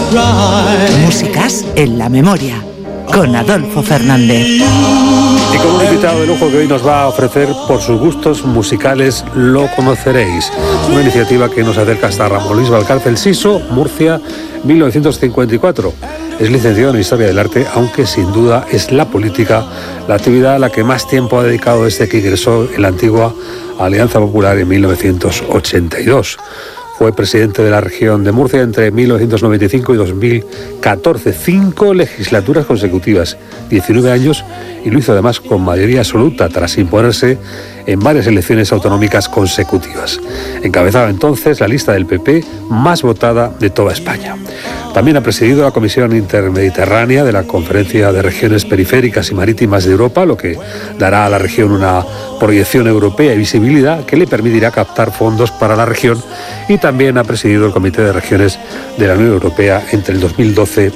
Músicas en la memoria, con Adolfo Fernández. Y con un invitado de lujo que hoy nos va a ofrecer por sus gustos musicales Lo Conoceréis, una iniciativa que nos acerca hasta Ramón Luis Valcárcel Siso, Murcia, 1954. Es licenciado en Historia del Arte, aunque sin duda es la política la actividad a la que más tiempo ha dedicado desde que ingresó en la antigua Alianza Popular en 1982. Fue presidente de la región de Murcia entre 1995 y 2014, 5 legislaturas consecutivas, 19 años, y lo hizo además con mayoría absoluta tras imponerse en varias elecciones autonómicas consecutivas. Encabezaba entonces la lista del PP más votada de toda España. También ha presidido la Comisión Intermediterránea de la Conferencia de Regiones Periféricas y Marítimas de Europa, lo que dará a la región una proyección europea y visibilidad que le permitirá captar fondos para la región, y también ha presidido el Comité de Regiones de la Unión Europea entre el 2012